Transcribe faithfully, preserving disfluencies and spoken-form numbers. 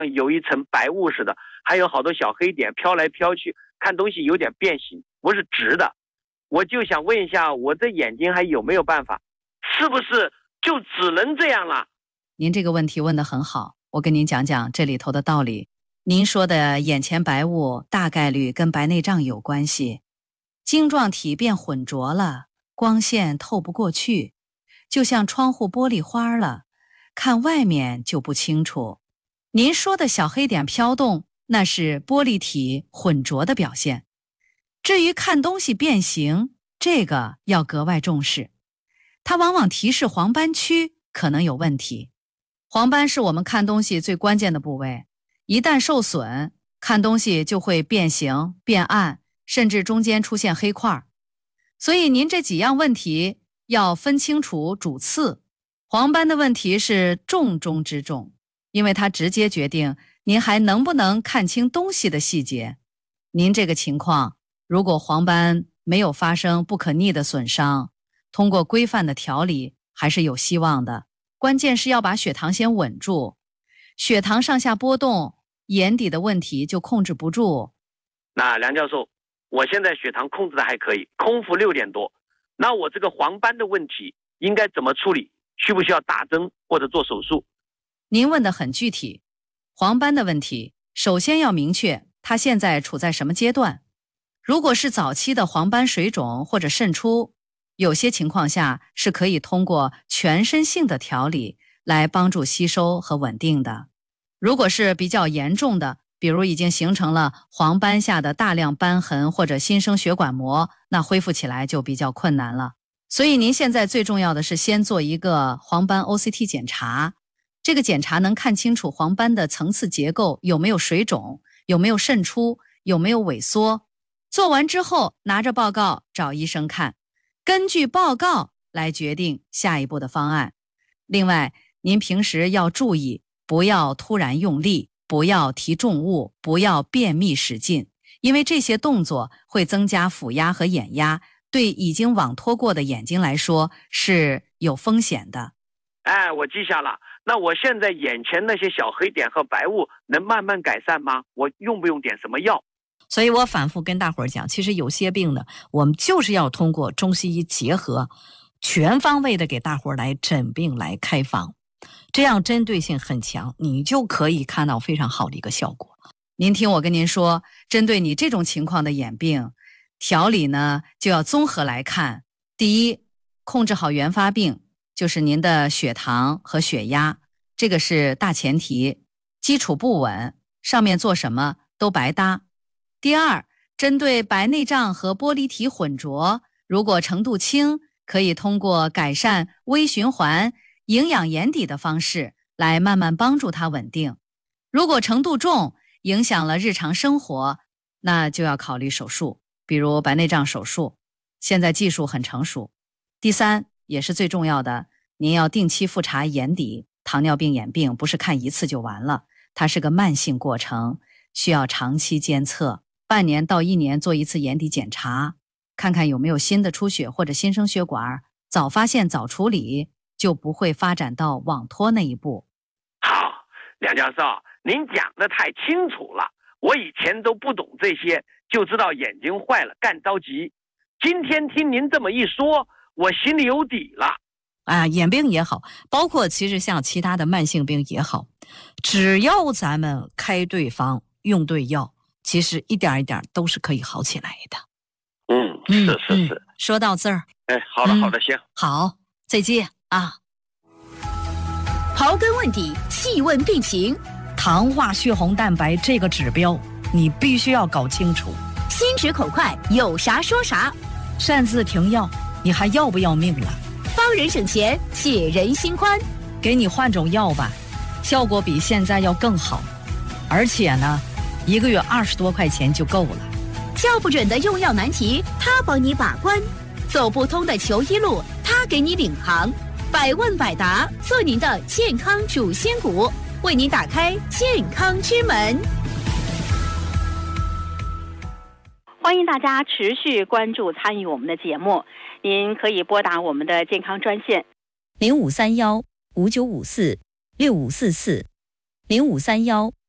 有一层白雾似的，还有好多小黑点飘来飘去，看东西有点变形，不是直的。我就想问一下，我这眼睛还有没有办法？是不是就只能这样了？ 您这个问题问得很好，我跟您讲讲这里头的道理。您说的眼前白雾大概率跟白内障有关系，晶状体变混浊了，光线透不过去，就像窗户玻璃花了，看外面就不清楚。您说的小黑点飘动，那是玻璃体混浊的表现。至于看东西变形，这个要格外重视，它往往提示黄斑区可能有问题。黄斑是我们看东西最关键的部位，一旦受损，看东西就会变形、变暗，甚至中间出现黑块。所以您这几样问题要分清楚主次。黄斑的问题是重中之重，因为它直接决定您还能不能看清东西的细节。您这个情况，如果黄斑没有发生不可逆的损伤，通过规范的调理还是有希望的。关键是要把血糖先稳住，血糖上下波动，眼底的问题就控制不住。 那梁教授，我现在血糖控制的还可以，空腹六点多，那我这个黄斑的问题应该怎么处理？需不需要打针或者做手术？ 您问得很具体，黄斑的问题首先要明确它现在处在什么阶段。如果是早期的黄斑水肿或者渗出，有些情况下是可以通过全身性的调理来帮助吸收和稳定的。如果是比较严重的，比如已经形成了黄斑下的大量斑痕或者新生血管膜，那恢复起来就比较困难了。所以您现在最重要的是先做一个黄斑 O C T 检查，这个检查能看清楚黄斑的层次结构有没有水肿，有没有渗出，有没有萎缩。做完之后拿着报告找医生看，根据报告来决定下一步的方案。另外，您平时要注意，不要突然用力，不要提重物，不要便秘使劲，因为这些动作会增加腹压和眼压，对已经网脱过的眼睛来说是有风险的。 哎，我记下了。那我现在眼前那些小黑点和白雾能慢慢改善吗？我用不用点什么药？ 所以我反复跟大伙儿讲，其实有些病呢，我们就是要通过中西医结合，全方位的给大伙儿来诊病来开方，这样针对性很强，你就可以看到非常好的一个效果。 您听我跟您说，针对你这种情况的眼病，调理呢就要综合来看。第一，控制好原发病，就是您的血糖和血压，这个是大前提，基础不稳，上面做什么都白搭。第二，针对白内障和玻璃体混浊，如果程度轻，可以通过改善微循环、营养眼底的方式来慢慢帮助它稳定。如果程度重，影响了日常生活，那就要考虑手术，比如白内障手术，现在技术很成熟。第三，也是最重要的，您要定期复查眼底。糖尿病眼病不是看一次就完了，它是个慢性过程，需要长期监测，半年到一年做一次眼底检查，看看有没有新的出血或者新生血管，早发现早处理，就不会发展到网脱那一步。 好，梁教授，您讲得太清楚了，我以前都不懂这些，就知道眼睛坏了干着急。今天听您这么一说，我心里有底了。 啊，眼病也好，包括其实像其他的慢性病也好，只要咱们开对方用对药，其实一点一点都是可以好起来的。 嗯，是是是、 嗯嗯、说到这儿， 哎，好了、嗯、好的，行， 好，再见啊。 刨根问底，细问病情， 糖化血红蛋白这个指标你必须要搞清楚。 心直口快，有啥说啥。 擅自停药，你还要不要命了？ 帮人省钱，解人心宽。 给你换种药吧，效果比现在要更好，而且呢，一个月二十多块钱就够了。 叫不准的用药难题，他帮你把关；走不通的求医路，他给你领航。百问百答，做您的健康主心骨，为您打开健康之门。 欢迎大家持续关注参与我们的节目，您可以拨打我们的健康专线零五三幺五九五四六五四四零五三幺